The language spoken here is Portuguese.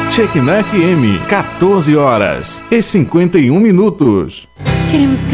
Shekinah FM, 14 horas e 51 minutos. Queremos